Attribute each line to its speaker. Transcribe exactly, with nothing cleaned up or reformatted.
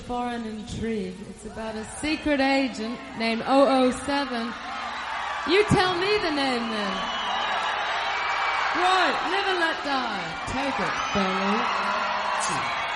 Speaker 1: foreign intrigue. It's about a secret agent named oh oh seven. You tell me the name then. Right, Never Let Die. Take it, fellas.